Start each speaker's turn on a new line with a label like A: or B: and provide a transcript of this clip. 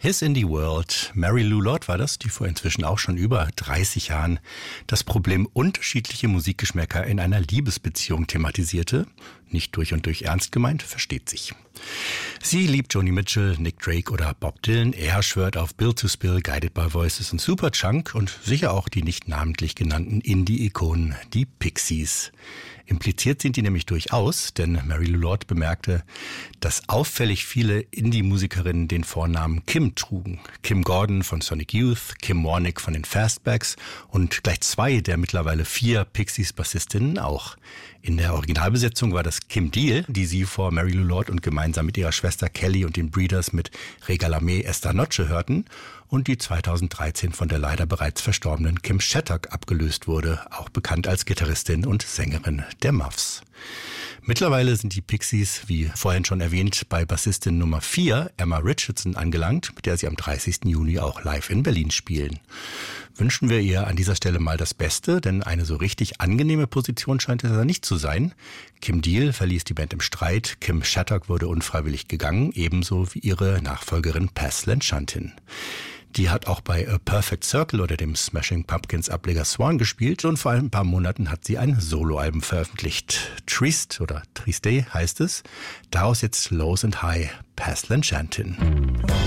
A: His Indie World. Mary Lou Lord war das, die vor inzwischen auch schon über 30 Jahren das Problem unterschiedliche Musikgeschmäcker in einer Liebesbeziehung thematisierte. Nicht durch und durch ernst gemeint, versteht sich. Sie liebt Joni Mitchell, Nick Drake oder Bob Dylan. Er schwört auf Built to Spill, Guided by Voices und Superchunk und sicher auch die nicht namentlich genannten Indie-Ikonen, die Pixies. Impliziert sind die nämlich durchaus, denn Mary Lou Lord bemerkte, dass auffällig viele Indie-Musikerinnen den Vornamen Kim trugen. Kim Gordon von Sonic Youth, Kim Warnick von den Fastbacks und gleich 2 der mittlerweile 4 Pixies-Bassistinnen auch. In der Originalbesetzung war das Kim Deal, die sie vor Mary Lou Lord und gemeinsam mit ihrer Schwester Kelly und den Breeders mit Regalame Esta Noche hörten und die 2013 von der leider bereits verstorbenen Kim Shattuck abgelöst wurde, auch bekannt als Gitarristin und Sängerin der Muffs. Mittlerweile sind die Pixies, wie vorhin schon erwähnt, bei Bassistin Nummer 4, Emma Richardson, angelangt, mit der sie am 30. Juni auch live in Berlin spielen. Wünschen wir ihr an dieser Stelle mal das Beste, denn eine so richtig angenehme Position scheint es ja nicht zu sein. Kim Deal verließ die Band im Streit, Kim Shattuck wurde unfreiwillig gegangen, ebenso wie ihre Nachfolgerin Paz Lenchantin. Die hat auch bei A Perfect Circle oder dem Smashing Pumpkins Ableger Swan gespielt und vor ein paar Monaten hat sie ein Soloalbum veröffentlicht. Triste oder Triste heißt es. Daraus jetzt Lows and High, Paz Lenchantin.